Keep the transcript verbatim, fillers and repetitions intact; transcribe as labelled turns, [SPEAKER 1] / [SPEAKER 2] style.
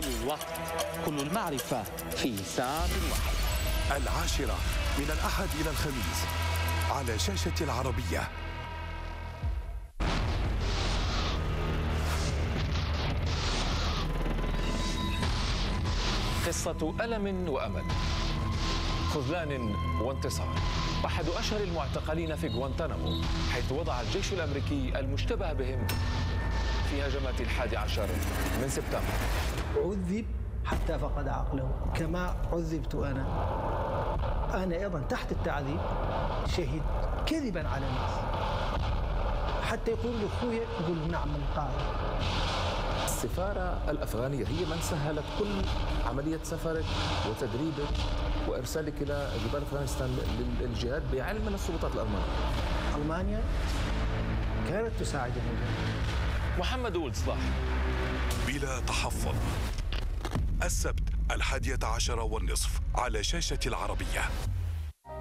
[SPEAKER 1] كل الوقت، كل المعرفة في ساعة واحدة.
[SPEAKER 2] العاشرة من الأحد إلى الخميس على شاشة العربية.
[SPEAKER 3] قصة ألم وأمل، خذلان وانتصار. أحد أشهر المعتقلين في غوانتانامو، حيث وضع الجيش الأمريكي المشتبه بهم في هجمات الحادي عشر من سبتمبر.
[SPEAKER 4] عذب حتى فقد عقله كما عذبت أنا. أنا أيضا تحت التعذيب شهد كذبا على الناس، حتى يقول لي أخوي يقول نعم من القاهرة.
[SPEAKER 3] السفارة الأفغانية هي من سهلت كل عملية سفرك وتدريبك وإرسالك إلى جبال أفغانستان للجهاد بعلم من السلطات الألمانية.
[SPEAKER 4] ألمانيا كانت تساعد المجاهدين.
[SPEAKER 3] محمد ولد صلاح.
[SPEAKER 2] بلا تحفظ، السبت الحادية عشر والنصف على شاشة العربية.